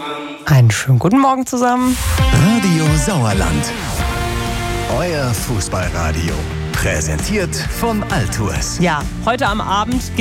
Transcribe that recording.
Einen schönen guten Morgen zusammen. Radio Sauerland. Euer Fußballradio. Präsentiert von Altours. Ja, heute am Abend